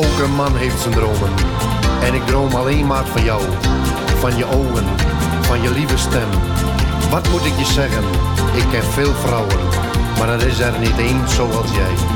Elke man heeft zijn dromen. En ik droom alleen maar van jou. Van je ogen, van je lieve stem. Wat moet ik je zeggen? Ik ken veel vrouwen, maar er is er niet één zoals jij.